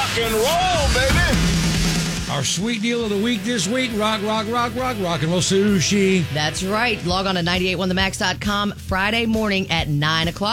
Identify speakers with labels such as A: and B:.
A: Rock and roll, baby.
B: Our sweet deal of the week this week, rock and roll sushi.
C: That's right. Log on to 981themax.com Friday morning at 9 o'clock.